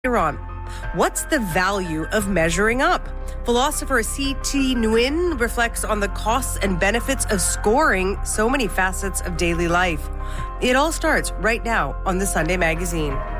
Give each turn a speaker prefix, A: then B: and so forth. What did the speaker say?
A: on. What's the value of measuring up? Philosopher C.T. Nguyen reflects on the costs and benefits of scoring so many facets of daily life. It all starts right now on the Sunday Magazine.